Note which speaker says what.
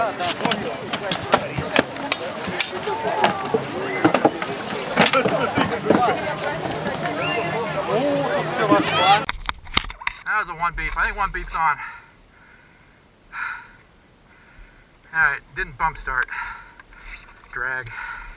Speaker 1: That was a one beep. I think one beep's on. Alright, didn't bump start. Drag.